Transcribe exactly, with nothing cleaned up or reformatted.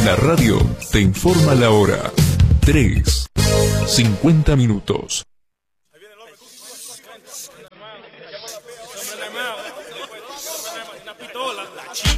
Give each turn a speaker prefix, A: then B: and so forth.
A: La radio te informa la hora. tres, cincuenta minutos.